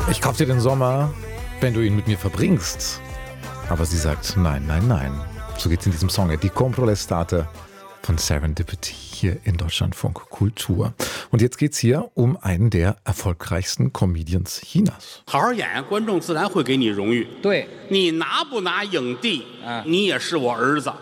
Ich kauf dir den Sommer, wenn du ihn mit mir verbringst. Aber sie sagt nein, nein, nein. So geht's in diesem Song. Die compro l'estate von Serendipity hier in Deutschlandfunk Kultur. Und jetzt geht's hier um einen der erfolgreichsten Comedians Chinas. 好好演，观众自然会给你荣誉。 对， 你拿不拿影帝，你也是我儿子。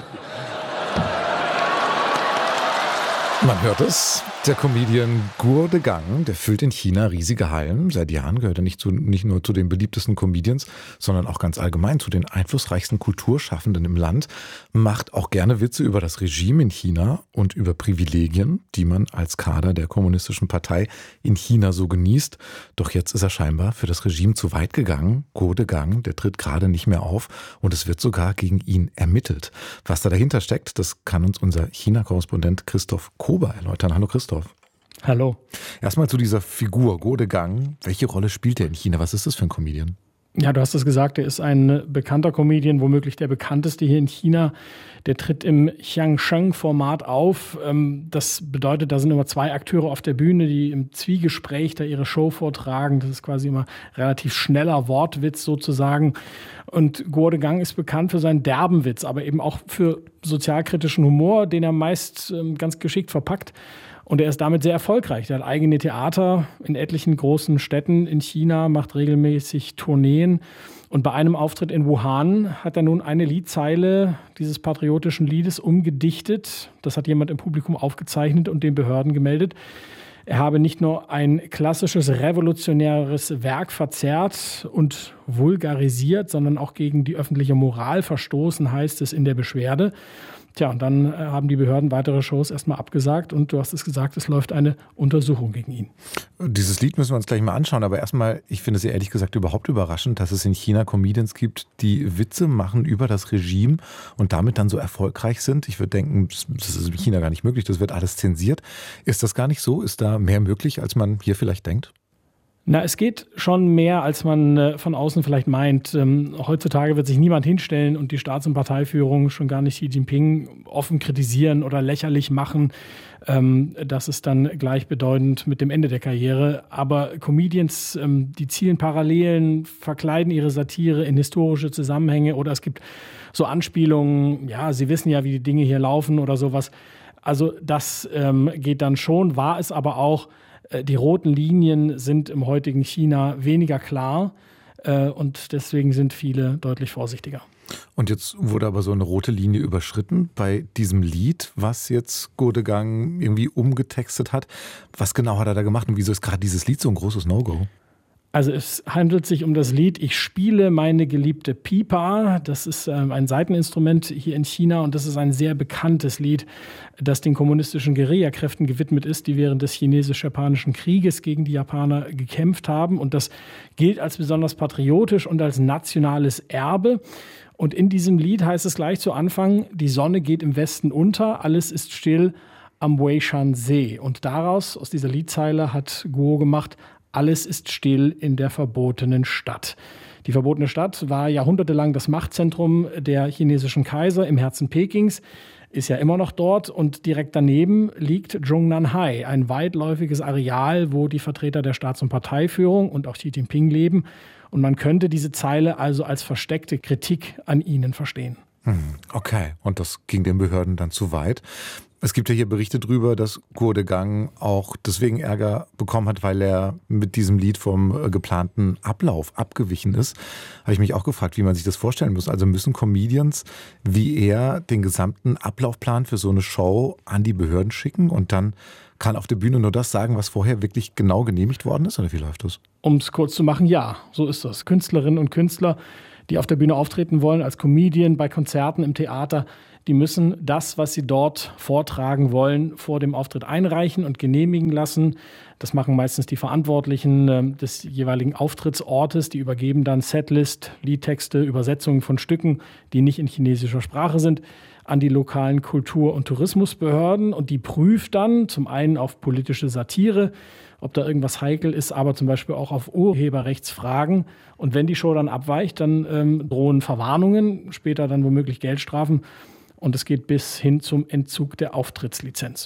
Man hört es, der Comedian Guo de Gang, der füllt in China riesige Hallen. Seit Jahren gehört er nicht nur zu den beliebtesten Comedians, sondern auch ganz allgemein zu den einflussreichsten Kulturschaffenden im Land. Macht auch gerne Witze über das Regime in China und über Privilegien, die man als Kader der Kommunistischen Partei in China so genießt. Doch jetzt ist er scheinbar für das Regime zu weit gegangen. Guo de Gang, der tritt gerade nicht mehr auf und es wird sogar gegen ihn ermittelt. Was da dahinter steckt, das kann uns unser China-Korrespondent Christoph Kober erläutern. Hallo Christoph. Hallo. Erstmal zu dieser Figur Guo de Gang. Welche Rolle spielt er in China? Was ist das für ein Comedian? Ja, du hast es gesagt, er ist ein bekannter Comedian, womöglich der bekannteste hier in China. Der tritt im Xiangsheng-Format auf. Das bedeutet, da sind immer zwei Akteure auf der Bühne, die im Zwiegespräch da ihre Show vortragen. Das ist quasi immer relativ schneller Wortwitz sozusagen. Und Guo de Gang ist bekannt für seinen derben Witz, aber eben auch für sozialkritischen Humor, den er meist ganz geschickt verpackt. Und er ist damit sehr erfolgreich. Er hat eigene Theater in etlichen großen Städten in China, macht regelmäßig Tourneen. Und bei einem Auftritt in Wuhan hat er nun eine Liedzeile dieses patriotischen Liedes umgedichtet. Das hat jemand im Publikum aufgezeichnet und den Behörden gemeldet. Er habe nicht nur ein klassisches revolutionäres Werk verzerrt und vulgarisiert, sondern auch gegen die öffentliche Moral verstoßen, heißt es in der Beschwerde. Tja, und dann haben die Behörden weitere Shows erstmal abgesagt und du hast es gesagt, es läuft eine Untersuchung gegen ihn. Dieses Lied müssen wir uns gleich mal anschauen, aber erstmal, ich finde es ja ehrlich gesagt überhaupt überraschend, dass es in China Comedians gibt, die Witze machen über das Regime und damit dann so erfolgreich sind. Ich würde denken, das ist in China gar nicht möglich, das wird alles zensiert. Ist das gar nicht so? Ist da mehr möglich, als man hier vielleicht denkt? Na, es geht schon mehr, als man von außen vielleicht meint. Heutzutage wird sich niemand hinstellen und die Staats- und Parteiführung, schon gar nicht Xi Jinping, offen kritisieren oder lächerlich machen. Das ist dann gleichbedeutend mit dem Ende der Karriere. Aber Comedians, die zielen Parallelen, verkleiden ihre Satire in historische Zusammenhänge oder es gibt so Anspielungen, ja, sie wissen ja, wie die Dinge hier laufen oder sowas. Also das geht dann schon, war es aber auch. Die roten Linien sind im heutigen China weniger klar und deswegen sind viele deutlich vorsichtiger. Und jetzt wurde aber so eine rote Linie überschritten bei diesem Lied, was jetzt Guo de Gang irgendwie umgetextet hat. Was genau hat er da gemacht und wieso ist gerade dieses Lied so ein großes No-Go? Also es handelt sich um das Lied Ich spiele meine geliebte Pipa. Das ist ein Saiteninstrument hier in China und das ist ein sehr bekanntes Lied, das den kommunistischen Guerillakräften gewidmet ist, die während des chinesisch-japanischen Krieges gegen die Japaner gekämpft haben. Und das gilt als besonders patriotisch und als nationales Erbe. Und in diesem Lied heißt es gleich zu Anfang, die Sonne geht im Westen unter, alles ist still am Weishan-See. Und daraus, aus dieser Liedzeile, hat Guo gemacht, alles ist still in der verbotenen Stadt. Die verbotene Stadt war jahrhundertelang das Machtzentrum der chinesischen Kaiser im Herzen Pekings, ist ja immer noch dort und direkt daneben liegt Zhongnanhai, ein weitläufiges Areal, wo die Vertreter der Staats- und Parteiführung und auch Xi Jinping leben. Und man könnte diese Zeile also als versteckte Kritik an ihnen verstehen. Okay, und das ging den Behörden dann zu weit. Es gibt ja hier Berichte darüber, dass Guo de Gang auch deswegen Ärger bekommen hat, weil er mit diesem Lied vom geplanten Ablauf abgewichen ist. Habe ich mich auch gefragt, wie man sich das vorstellen muss. Also müssen Comedians wie er den gesamten Ablaufplan für so eine Show an die Behörden schicken und dann kann auf der Bühne nur das sagen, was vorher wirklich genau genehmigt worden ist? Oder wie läuft das? Um es kurz zu machen, ja, so ist das. Künstlerinnen und Künstler, die auf der Bühne auftreten wollen, als Comedian, bei Konzerten, im Theater, die müssen das, was sie dort vortragen wollen, vor dem Auftritt einreichen und genehmigen lassen. Das machen meistens die Verantwortlichen des jeweiligen Auftrittsortes. Die übergeben dann Setlist, Liedtexte, Übersetzungen von Stücken, die nicht in chinesischer Sprache sind, an die lokalen Kultur- und Tourismusbehörden. Und die prüft dann zum einen auf politische Satire, ob da irgendwas heikel ist, aber zum Beispiel auch auf Urheberrechtsfragen. Und wenn die Show dann abweicht, dann drohen Verwarnungen, später dann womöglich Geldstrafen. Und es geht bis hin zum Entzug der Auftrittslizenz.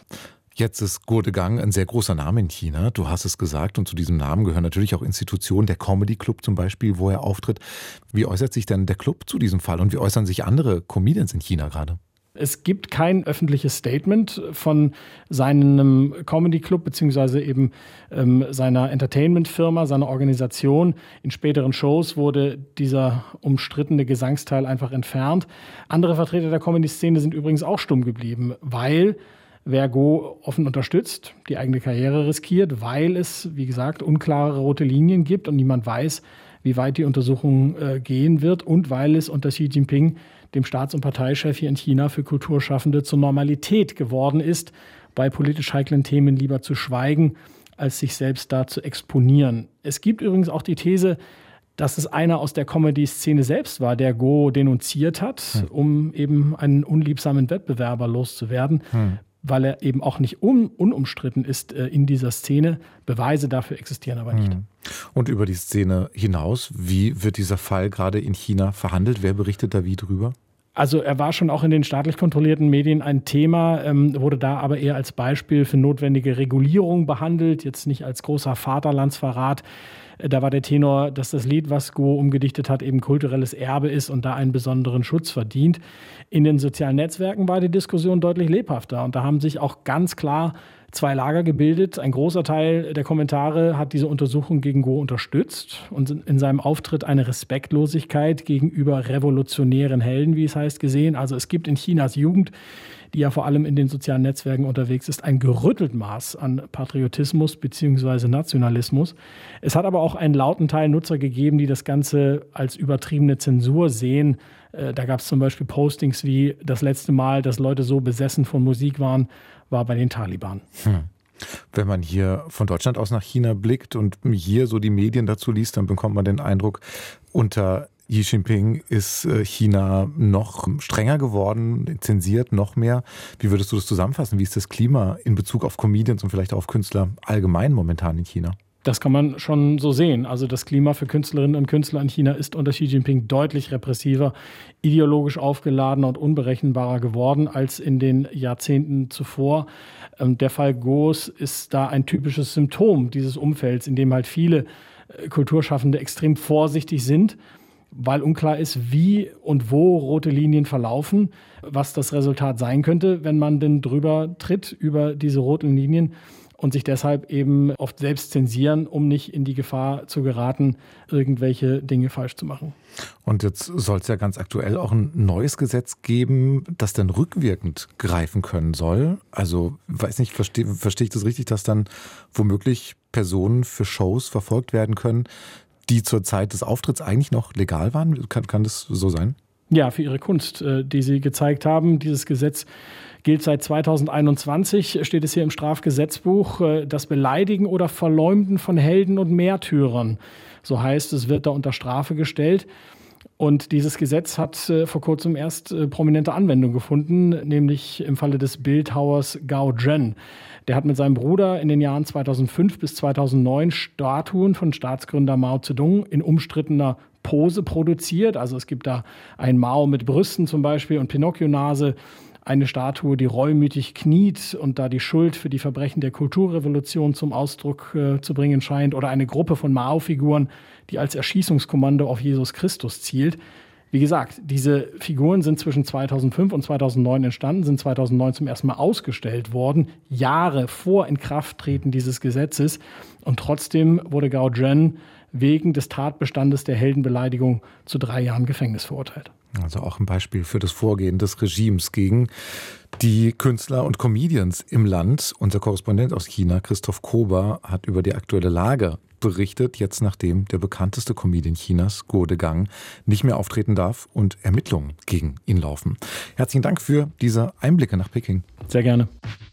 Jetzt ist Guo Degang ein sehr großer Name in China. Du hast es gesagt. Und zu diesem Namen gehören natürlich auch Institutionen, der Comedy Club zum Beispiel, wo er auftritt. Wie äußert sich denn der Club zu diesem Fall? Und wie äußern sich andere Comedians in China gerade? Es gibt kein öffentliches Statement von seinem Comedy Club beziehungsweise eben seiner Entertainment-Firma, seiner Organisation. In späteren Shows wurde dieser umstrittene Gesangsteil einfach entfernt. Andere Vertreter der Comedy-Szene sind übrigens auch stumm geblieben, weil wer Guo offen unterstützt, die eigene Karriere riskiert, weil es, wie gesagt, unklare rote Linien gibt und niemand weiß, wie weit die Untersuchung gehen wird und weil es unter Xi Jinping, dem Staats- und Parteichef hier in China, für Kulturschaffende zur Normalität geworden ist, bei politisch heiklen Themen lieber zu schweigen, als sich selbst da zu exponieren. Es gibt übrigens auch die These, dass es einer aus der Comedy-Szene selbst war, der Guo denunziert hat, um eben einen unliebsamen Wettbewerber loszuwerden. Weil er eben auch nicht unumstritten ist in dieser Szene. Beweise dafür existieren aber nicht. Und über die Szene hinaus, wie wird dieser Fall gerade in China verhandelt? Wer berichtet da wie drüber? Also er war schon auch in den staatlich kontrollierten Medien ein Thema, wurde da aber eher als Beispiel für notwendige Regulierung behandelt, jetzt nicht als großer Vaterlandsverrat. Da war der Tenor, dass das Lied, was Guo umgedichtet hat, eben kulturelles Erbe ist und da einen besonderen Schutz verdient. In den sozialen Netzwerken war die Diskussion deutlich lebhafter und da haben sich auch ganz klar zwei Lager gebildet. Ein großer Teil der Kommentare hat diese Untersuchung gegen Guo unterstützt und in seinem Auftritt eine Respektlosigkeit gegenüber revolutionären Helden, wie es heißt, gesehen. Also es gibt in Chinas Jugend, die ja vor allem in den sozialen Netzwerken unterwegs ist, ein gerüttelt Maß an Patriotismus bzw. Nationalismus. Es hat aber auch einen lauten Teil Nutzer gegeben, die das Ganze als übertriebene Zensur sehen. Da gab es zum Beispiel Postings wie: Das letzte Mal, dass Leute so besessen von Musik waren, war bei den Taliban. Wenn man hier von Deutschland aus nach China blickt und hier so die Medien dazu liest, dann bekommt man den Eindruck, unter Xi Jinping ist China noch strenger geworden, zensiert noch mehr. Wie würdest du das zusammenfassen? Wie ist das Klima in Bezug auf Comedians und vielleicht auch auf Künstler allgemein momentan in China? Das kann man schon so sehen. Also das Klima für Künstlerinnen und Künstler in China ist unter Xi Jinping deutlich repressiver, ideologisch aufgeladener und unberechenbarer geworden als in den Jahrzehnten zuvor. Der Fall Guos ist da ein typisches Symptom dieses Umfelds, in dem halt viele Kulturschaffende extrem vorsichtig sind, weil unklar ist, wie und wo rote Linien verlaufen, was das Resultat sein könnte, wenn man denn drüber tritt, über diese roten Linien, und sich deshalb eben oft selbst zensieren, um nicht in die Gefahr zu geraten, irgendwelche Dinge falsch zu machen. Und jetzt soll es ja ganz aktuell auch ein neues Gesetz geben, das dann rückwirkend greifen können soll. Also, weiß nicht, verstehe ich das richtig, dass dann womöglich Personen für Shows verfolgt werden können, die zur Zeit des Auftritts eigentlich noch legal waren? Kann das so sein? Ja, für ihre Kunst, die sie gezeigt haben. Dieses Gesetz gilt seit 2021, steht es hier im Strafgesetzbuch. Das Beleidigen oder Verleumden von Helden und Märtyrern, so heißt es, wird da unter Strafe gestellt. Und dieses Gesetz hat vor kurzem erst prominente Anwendung gefunden, nämlich im Falle des Bildhauers Gao Zhen. Der hat mit seinem Bruder in den Jahren 2005 bis 2009 Statuen von Staatsgründer Mao Zedong in umstrittener Pose produziert. Also es gibt da ein Mao mit Brüsten zum Beispiel und Pinocchio-Nase, eine Statue, die reumütig kniet und da die Schuld für die Verbrechen der Kulturrevolution zum Ausdruck zu bringen scheint, oder eine Gruppe von Mao-Figuren, die als Erschießungskommando auf Jesus Christus zielt. Wie gesagt, diese Figuren sind zwischen 2005 und 2009 entstanden, sind 2009 zum ersten Mal ausgestellt worden, Jahre vor Inkrafttreten dieses Gesetzes. Und trotzdem wurde Gao Zhen wegen des Tatbestandes der Heldenbeleidigung zu 3 Jahren Gefängnis verurteilt. Also auch ein Beispiel für das Vorgehen des Regimes gegen die Künstler und Comedians im Land. Unser Korrespondent aus China, Christoph Kober, hat über die aktuelle Lage berichtet, jetzt nachdem der bekannteste Comedian Chinas, Guo Degang, nicht mehr auftreten darf und Ermittlungen gegen ihn laufen. Herzlichen Dank für diese Einblicke nach Peking. Sehr gerne.